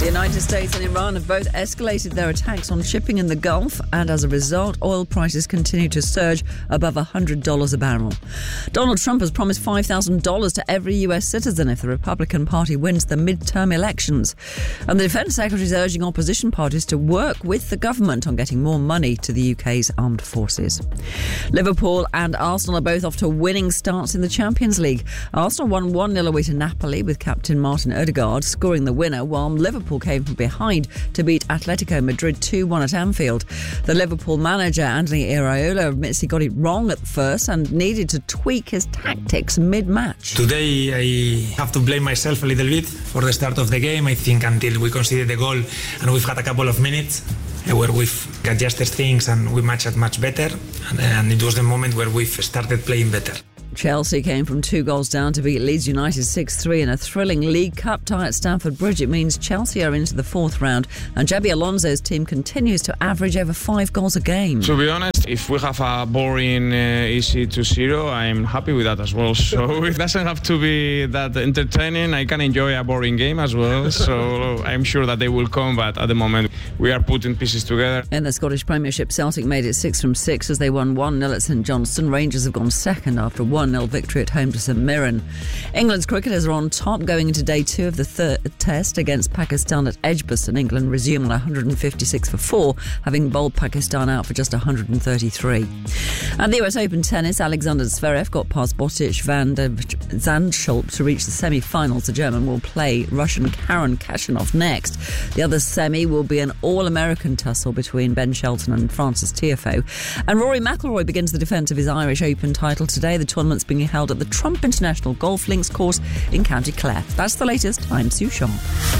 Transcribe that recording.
The United States and Iran have both escalated their attacks on shipping in the Gulf, and as a result, oil prices continue to surge above $100 a barrel. Donald Trump has promised $5,000 to every US citizen if the Republican Party wins the midterm elections. And the Defence Secretary is urging opposition parties to work with the government on getting more money to the UK's armed forces. Liverpool and Arsenal are both off to winning starts in the Champions League. Arsenal won 1-0 away to Napoli with captain Martin Odegaard scoring the winner, while Liverpool came from behind to beat Atletico Madrid 2-1 at Anfield. The Liverpool manager, Anthony Iraola, admits he got it wrong at first and needed to tweak his tactics mid-match. Today I have to blame myself a little bit for the start of the game. I think until we conceded the goal and we've had a couple of minutes where we've adjusted things and we matched much better, and it was the moment where we've started playing better. Chelsea came from 2 goals down to beat Leeds United 6-3 in a thrilling League Cup tie at Stamford Bridge. It means Chelsea are into the 4th round, and Xabi Alonso's team continues to average over 5 goals a game. To be honest, if we have a boring, easy 2-0, I'm happy with that as well. So it doesn't have to be that entertaining. I can enjoy a boring game as well. So I'm sure that they will come, but at the moment we are putting pieces together. In the Scottish Premiership, Celtic made it 6 from 6 as they won 1-0 at St Johnstone. Rangers have gone second after a 1-0 victory at home to St Mirren. England's cricketers are on top going into day 2 of the third test against Pakistan at Edgbaston. England resume on 156 for 4, having bowled Pakistan out for just 133. At the US Open tennis, Alexander Zverev got past Botic van der Zandschulp to reach the semi-finals. The German will play Russian Karen Khachanov next. The other semi will be an all-American tussle between Ben Shelton and Francis Tiafoe. And Rory McIlroy begins the defence of his Irish Open title today. The tournament's being held at the Trump International Golf Links course in County Clare. That's the latest. I'm Sue Shaw.